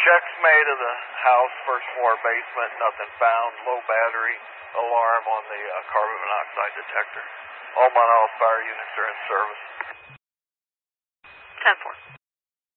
Checks made of the house, first floor, basement, nothing found. Low battery alarm on the carbon monoxide detector. All Mount Olive fire units are in service. 10-4.